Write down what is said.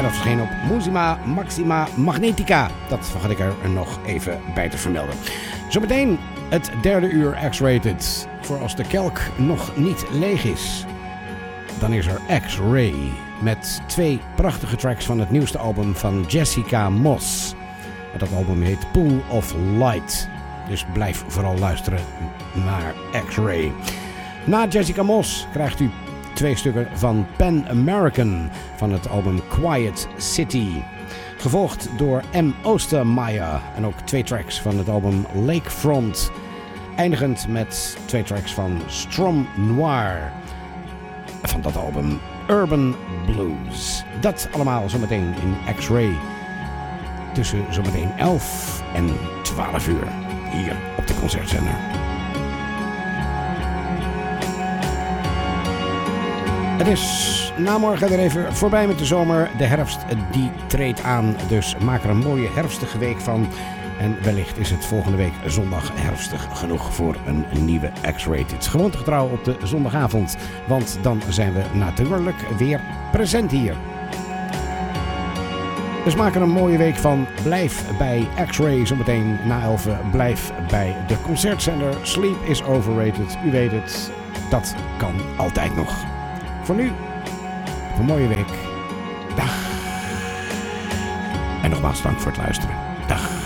En dat verscheen op Musima Maxima Magnetica. Dat vergat ik er nog even bij te vermelden. Zometeen het derde uur X-Rated. Voor als de kelk nog niet leeg is. Dan is er X-Ray. Met 2 prachtige tracks van het nieuwste album van Jessica Moss. Dat album heet Pool of Light. Dus blijf vooral luisteren naar X-Ray. Na Jessica Moss krijgt u 2 stukken van Pan American van het album Quiet City. Gevolgd door M. Oostermeier en ook 2 tracks van het album Lakefront. Eindigend met 2 tracks van Strom Noir van dat album Urban Blues. Dat allemaal zometeen in X-Ray. Tussen zometeen 11 en 12 uur. Hier op de Concertzender. Het is namorgen weer even voorbij met de zomer. De herfst die treedt aan. Dus maak er een mooie herfstige week van. En wellicht is het volgende week zondag herfstig genoeg voor een nieuwe X-Rated. Gewoontegetrouw op de zondagavond. Want dan zijn we natuurlijk weer present hier. Dus maak er een mooie week van. Blijf bij X-Ray zometeen na 11. Blijf bij de Concertzender. Sleep is overrated. U weet het. Dat kan altijd nog. Voor nu, een mooie week. Dag. En nogmaals dank voor het luisteren. Dag.